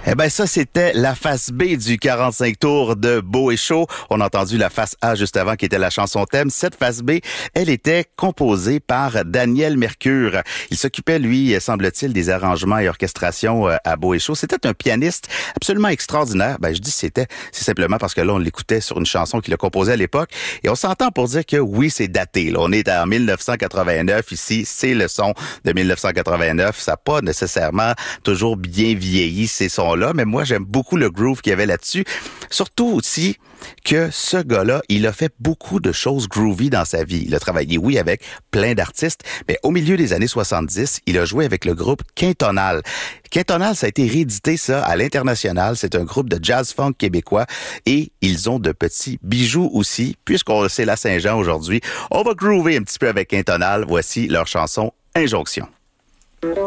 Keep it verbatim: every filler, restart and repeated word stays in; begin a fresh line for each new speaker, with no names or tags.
Eh ben ça, c'était la face B du quarante-cinq tours de Beau et Chaud. On a entendu la face A juste avant qui était la chanson thème. Cette face B, elle était composée par Daniel Mercure. Il s'occupait, lui, semble-t-il, des arrangements et orchestrations à Beau et Chaud. C'était un pianiste absolument extraordinaire. Ben je dis c'était, c'est simplement parce que là, on l'écoutait sur une chanson qu'il a composée à l'époque. Et on s'entend pour dire que oui, c'est daté. Là, on est en dix-neuf cent quatre-vingt-neuf ici. C'est le son de dix-neuf cent quatre-vingt-neuf. Ça n'a pas nécessairement toujours bien vieilli, ces sons là, mais moi, j'aime beaucoup le groove qu'il y avait là-dessus. Surtout aussi que ce gars-là, il a fait beaucoup de choses groovy dans sa vie. Il a travaillé, oui, avec plein d'artistes, mais au milieu des années soixante-dix, il a joué avec le groupe Quintonal. Quintonal, ça a été réédité, ça, à l'international. C'est un groupe de jazz-funk québécois et ils ont de petits bijoux aussi, puisqu'on sait la Saint-Jean aujourd'hui. On va groover un petit peu avec Quintonal. Voici leur chanson Injonction.